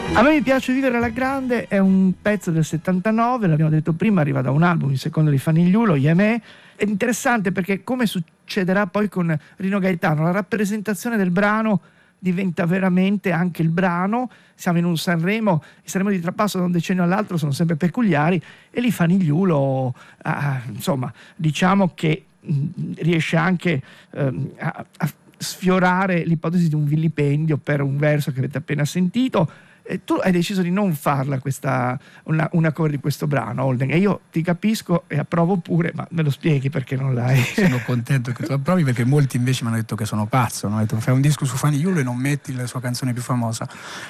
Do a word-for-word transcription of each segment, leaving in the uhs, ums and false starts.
A me mi piace vivere alla grande, è un pezzo del settantanove, l'abbiamo detto prima, arriva da un album, il secondo di Fanigliulo, Yemè. È interessante perché, come succederà poi con Rino Gaetano, la rappresentazione del brano diventa veramente anche il brano. Siamo in un Sanremo, i Sanremo di trapasso da un decennio all'altro sono sempre peculiari, e lì Fanigliulo, ah, insomma, diciamo che mh, riesce anche ehm, a, a sfiorare l'ipotesi di un vilipendio per un verso che avete appena sentito. E tu hai deciso di non farla questa, una, una cover di questo brano, Holden, e io ti capisco e approvo pure, ma me lo spieghi perché non l'hai? Sono contento che tu approvi, perché molti invece mi hanno detto che sono pazzo, mi hanno detto fai un disco su Fanigliulo e non metti la sua canzone più famosa.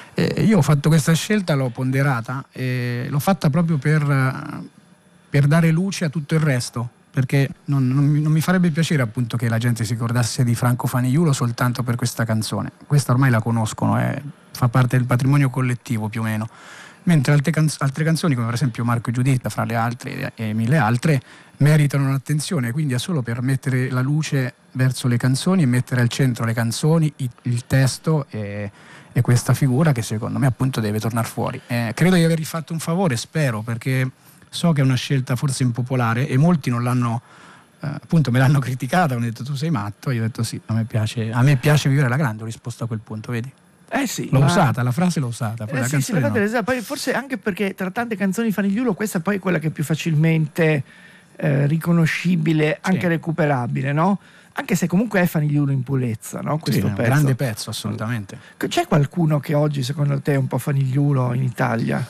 E io ho fatto questa scelta, l'ho ponderata e l'ho fatta proprio per, per dare luce a tutto il resto, perché non, non, mi, non mi farebbe piacere appunto che la gente si ricordasse di Franco Fanigliulo soltanto per questa canzone. Questa ormai la conoscono, è, fa parte del patrimonio collettivo più o meno, mentre altre, canz- altre canzoni come per esempio Marco e Giuditta, fra le altre e mille altre, meritano un'attenzione, quindi è solo per mettere la luce verso le canzoni e mettere al centro le canzoni, il, il testo e, e questa figura che secondo me appunto deve tornare fuori. Eh, credo di avergli fatto un favore, spero, perché so che è una scelta forse impopolare e molti non l'hanno, eh, appunto me l'hanno criticata, hanno detto tu sei matto, io ho detto sì, a me piace, a me piace vivere alla grande, ho risposto a quel punto, vedi? Eh sì, l'ho ma... usata, la frase l'ho usata, poi eh la sì, sì, canzone no. poi forse anche perché tra tante canzoni di Fanigliulo questa poi è quella che è più facilmente eh, riconoscibile, anche Sì. recuperabile, no? Anche se comunque è Fanigliulo in purezza, no? Questo Sì, è un pezzo. grande pezzo, assolutamente. C'è qualcuno che oggi secondo te è un po' Fanigliulo in Italia?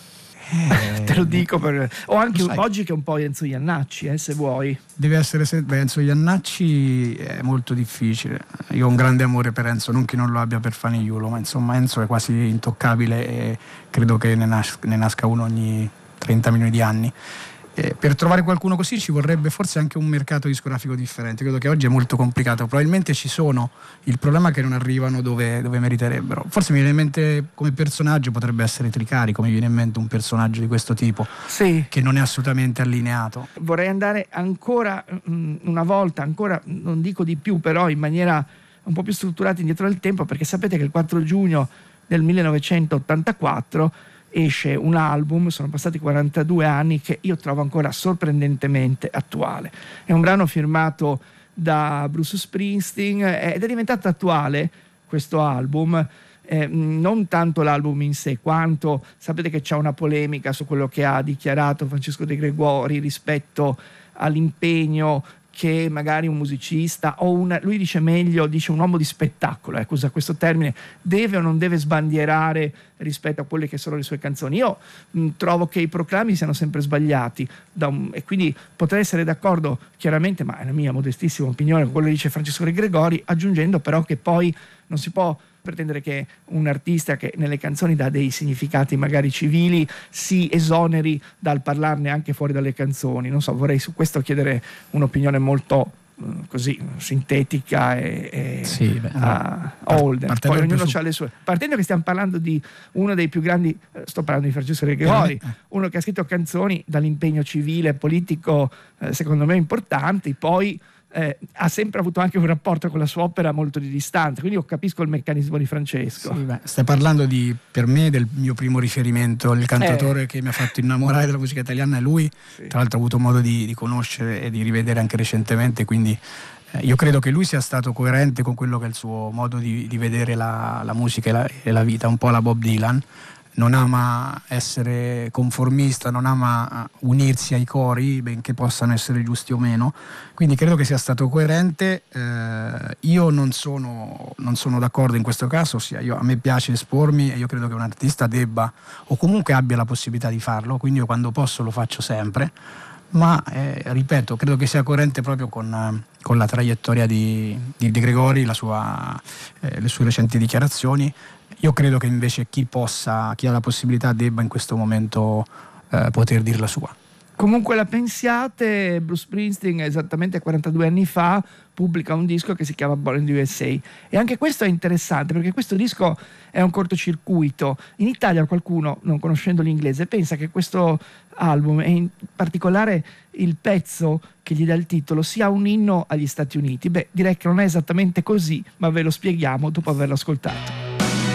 Eh, Te lo dico per... o anche sai. oggi che è un po' Enzo Iannacci, eh, se vuoi. Deve essere se... Beh, Enzo Iannacci è molto difficile. Io ho un grande amore per Enzo, non che non lo abbia per Fanigliulo, ma insomma Enzo è quasi intoccabile e credo che ne, nas... ne nasca uno ogni trenta milioni di anni. Eh, per trovare qualcuno così ci vorrebbe forse anche un mercato discografico differente. Credo che oggi è molto complicato, probabilmente ci sono, il problema è che non arrivano dove, dove meriterebbero. Forse mi viene in mente come personaggio potrebbe essere Tricarico, mi viene in mente un personaggio di questo tipo, sì, che non è assolutamente allineato. Vorrei andare ancora mh, una volta, ancora non dico di più, però in maniera un po' più strutturata indietro nel tempo, perché sapete che il quattro giugno del millenovecentottantaquattro esce un album, sono passati quarantadue anni, che io trovo ancora sorprendentemente attuale. È un brano firmato da Bruce Springsteen ed è diventato attuale questo album, eh, non tanto l'album in sé, quanto sapete che c'è una polemica su quello che ha dichiarato Francesco De Gregori rispetto all'impegno che magari un musicista o un, lui dice meglio, dice un uomo di spettacolo, ecco, usa questo termine, deve o non deve sbandierare rispetto a quelle che sono le sue canzoni. Io mh, trovo che i proclami siano sempre sbagliati da un, e quindi potrei essere d'accordo chiaramente, ma è la mia modestissima opinione, con quello che dice Francesco De Gregori, aggiungendo però che poi non si può pretendere che un artista che nelle canzoni dà dei significati magari civili si esoneri dal parlarne anche fuori dalle canzoni. Non so, vorrei su questo chiedere un'opinione molto uh, così sintetica e, e sì, beh, a Holden. Poi ognuno presu- ha le sue. Partendo che stiamo parlando di uno dei più grandi, eh, sto parlando di Francesco De Gregori, eh. uno che ha scritto canzoni dall'impegno civile politico eh, secondo me importanti, poi Eh, ha sempre avuto anche un rapporto con la sua opera molto di distanza, quindi io capisco il meccanismo di Francesco. Sì, beh, stai parlando di, per me, del mio primo riferimento, il cantautore eh. che mi ha fatto innamorare della musica italiana è lui, sì. Tra l'altro ho avuto modo di, di conoscere e di rivedere anche recentemente, quindi eh, io credo che lui sia stato coerente con quello che è il suo modo di, di vedere la, la musica e la, e la vita, un po' la Bob Dylan. Non ama essere conformista, non ama unirsi ai cori, benché possano essere giusti o meno, quindi credo che sia stato coerente. Eh, io non sono, non sono d'accordo in questo caso, ossia io, a me piace espormi e io credo che un artista debba o comunque abbia la possibilità di farlo, quindi io quando posso lo faccio sempre, ma eh, ripeto, credo che sia coerente proprio con, con la traiettoria di, di De Gregori, la sua, eh, le sue recenti dichiarazioni. Io credo che invece chi possa, chi ha la possibilità debba in questo momento eh, poter dir la sua. Comunque la pensiate, Bruce Springsteen esattamente quarantadue anni fa pubblica un disco che si chiama Born in the U S A e anche questo è interessante perché questo disco è un cortocircuito. In Italia qualcuno, non conoscendo l'inglese, pensa che questo album e in particolare il pezzo che gli dà il titolo sia un inno agli Stati Uniti. Beh, direi che non è esattamente così, ma ve lo spieghiamo dopo averlo ascoltato.